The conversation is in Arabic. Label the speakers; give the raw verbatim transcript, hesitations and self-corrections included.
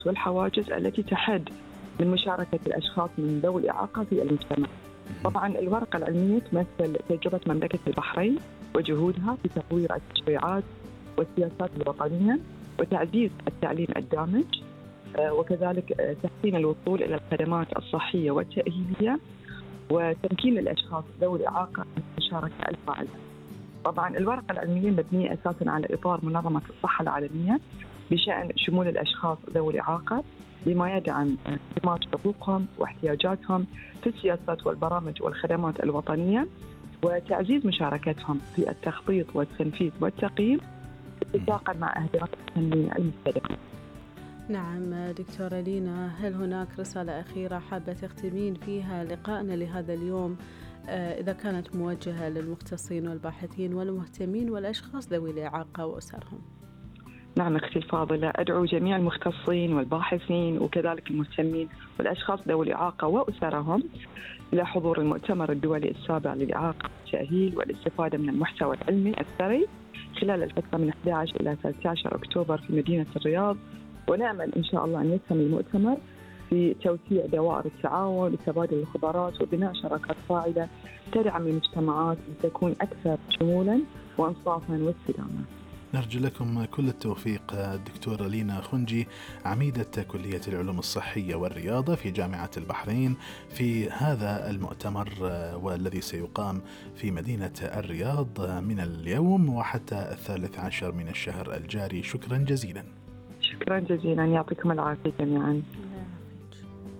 Speaker 1: والحواجز التي تحد من مشاركة الأشخاص من ذوي الإعاقة في المجتمع. طبعا الورقة العلمية تمثل تجربة مملكة البحرين وجهودها في تطوير التشريعات والسياسات الوطنية وتعزيز التعليم الدامج، وكذلك تحسين الوصول إلى الخدمات الصحية والتأهيلية وتمكين الأشخاص ذوي الإعاقة من المشاركة الفاعلة. طبعا الورقة العلمية مبنية أساساً على إطار منظمة الصحة العالمية بشأن شمول الأشخاص ذوي الإعاقة بما يدعم خدمات حقوقهم واحتياجاتهم في السياسات والبرامج والخدمات الوطنية وتعزيز مشاركتهم في التخطيط والتنفيذ والتقييم اتفاقاً مع أهداف التنمية المستدامة.
Speaker 2: نعم دكتورة لينا، هل هناك رسالة أخيرة حابة تختمين فيها لقائنا لهذا اليوم إذا كانت موجهة للمختصين والباحثين والمهتمين والأشخاص ذوي الإعاقة وأسرهم؟
Speaker 1: نعم أختي الفاضلة، أدعو جميع المختصين والباحثين وكذلك المهتمين والأشخاص ذوي الإعاقة وأسرهم إلى حضور المؤتمر الدولي السابع للإعاقة والتأهيل والاستفادة من المحتوى العلمي الثري خلال الفترة من أحد عشر إلى ثلاثة عشر أكتوبر في مدينة الرياض. ونأمل إن شاء الله أن يسهم المؤتمر في توسيع دوائر التعاون لتبادل الخبرات وبناء شراكات فاعلة تدعم المجتمعات لتكون أكثر شمولاً وإنصافاً واستدامة.
Speaker 3: نرجو لكم كل التوفيق الدكتورة لينا خنجي، عميدة كلية العلوم الصحية والرياضة في جامعة البحرين، في هذا المؤتمر والذي سيقام في مدينة الرياض من اليوم وحتى الثالث عشر من الشهر الجاري. شكرا جزيلا.
Speaker 1: شكرا جزيلا، يعطيكم العافية جميعا.